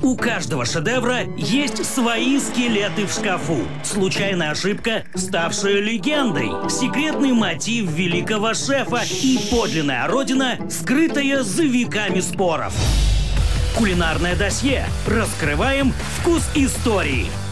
У каждого шедевра есть свои скелеты в шкафу. Случайная ошибка, ставшая легендой. Секретный мотив великого шефа и подлинная родина, скрытая за веками споров. Кулинарное досье. Раскрываем вкус истории.